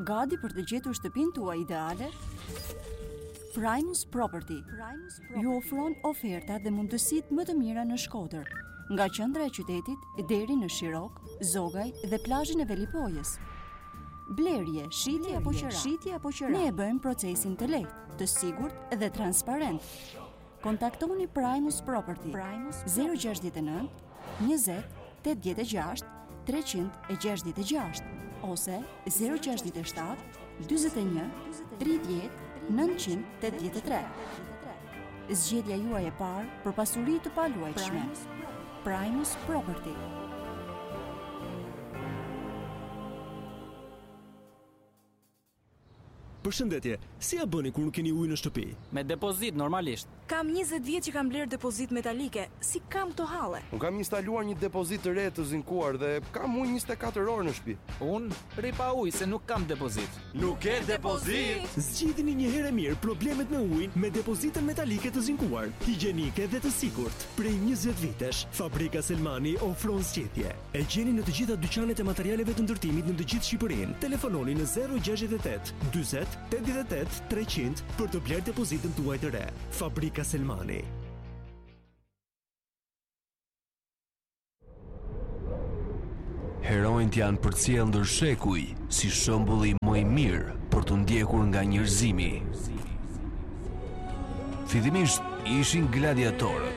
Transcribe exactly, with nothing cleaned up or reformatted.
Gati për të gjetur shtëpinë tuaj ideale? Primus Property ju ofron ofertat dhe mundësitë më të mira në Shkodër, nga qendra e qytetit deri në Shirok, Zogaj dhe plazhin e Velipojës. Blerje, shitje apo qira, shitje apo qira. Ne e bëjmë procesin të lehtë, të sigurt dhe transparent. Kontaktoni Primus Property zero gjasht e nëntë, njëzet, tetëdhjetë e gjashtë, treqind e gjashtëdhjetë e gjashtë ose zero gjasht e shtatë, dyzet e një, tridhjetë, nëntëqind e tetëdhjetë e tre. Zgjedhja juaj e parë për pasuri të paluajtshme. Primus Property. Përshëndetje, si ja bëni kur nuk keni ujë në shtëpi? Me depozit normalisht. Kam njëzet vjet që kam bler depozit metalike. Si kam këto halle? Unë kam instaluar një depozit të re të zinkuar dhe kam ujë njëzet e katër orë në shtëpi. Unë rri pa ujë se nuk kam depozit. Nuk ke depozit? Zgjidhni një herë mirë problemet me ujin me depozitën metalike të zinkuar, higjienike dhe të sigurt. Prej njëzet vitesh, Fabrika Selmani ofron zgjedhje. E gjeni në të gjitha dyqanet e materialeve të ndërtimit në të gjithë Shqipërinë. Telefononi në zero gjasht e tetë, dyzet, tetëdhjetë e tetë, treqind për të bler depozitën tuaj të re. Fabrika Selmani. Heronjt janë përcjellë ndër shekuj si shembulli më i mirë për të ndjekur nga njerëzimi. Fillimisht ishin gladiatorët.